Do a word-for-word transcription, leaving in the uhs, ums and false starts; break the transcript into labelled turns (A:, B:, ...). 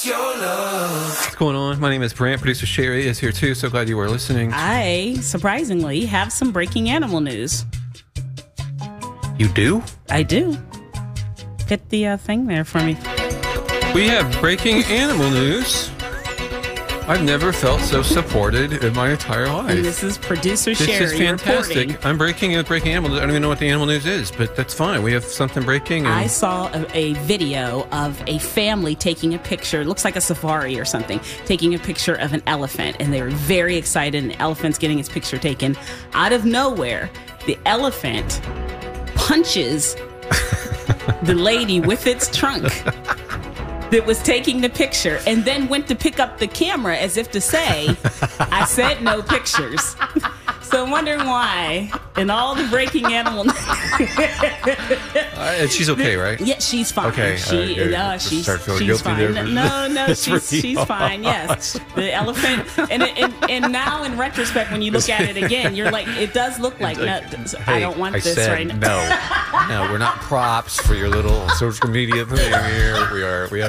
A: What's your love?
B: What's going on? My name is Brant. Producer Sherry is here too. So glad you were listening.
C: I, surprisingly, have some breaking animal news.
B: You do?
C: I do. Hit the uh, thing there for me.
B: We have breaking animal news. I've never felt so supported in my entire life.
C: And this is producer
B: This
C: Sherry
B: is fantastic.
C: reporting.
B: I'm breaking a breaking animal news. I don't even know what the animal news is, but that's fine. We have something breaking. And
C: I saw a, a video of a family taking a picture. It looks like a safari or something, taking a picture of an elephant, and they were very excited. An elephant's getting its picture taken. Out of nowhere, the elephant punches the lady with its trunk that was taking the picture, and then went to pick up the camera as if to say, I said no pictures. So I'm wondering why, in all the breaking animal...
B: uh, and she's okay, right?
C: Yeah, she's fine.
B: Okay,
C: She,
B: uh, yeah,
C: no,
B: just
C: she's,
B: start feeling
C: she's
B: guilty
C: fine.
B: there.
C: No, no,
B: It's
C: she's,
B: really
C: she's fine, yes. The elephant, and, and and now in retrospect, when you look at it again, you're like, it does look like, no, I don't want
B: I
C: this
B: said
C: right now.
B: No, no, we're not props for your little social media thing here. We are, we have